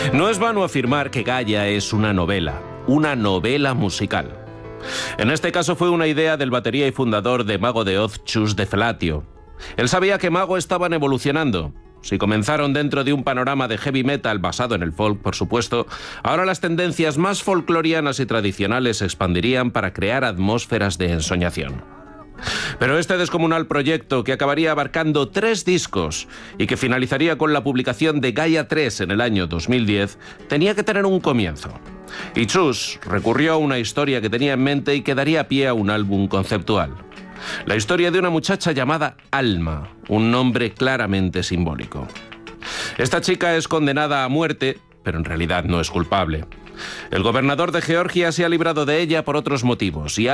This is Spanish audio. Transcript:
No es vano afirmar que Gaia es una novela musical. En este caso fue una idea del batería y fundador de Mago de Oz, Chus de Felatio. Él sabía que Mago estaban evolucionando. Si comenzaron dentro de un panorama de heavy metal basado en el folk, por supuesto, ahora las tendencias más folclorianas y tradicionales se expandirían para crear atmósferas de ensoñación. Pero este descomunal proyecto, que acabaría abarcando 3 discos y que finalizaría con la publicación de Gaia 3 en el año 2010, tenía que tener un comienzo. Y Chus recurrió a una historia que tenía en mente y que daría pie a un álbum conceptual. La historia de una muchacha llamada Alma, un nombre claramente simbólico. Esta chica es condenada a muerte, pero en realidad no es culpable. El gobernador de Georgia se ha librado de ella por otros motivos y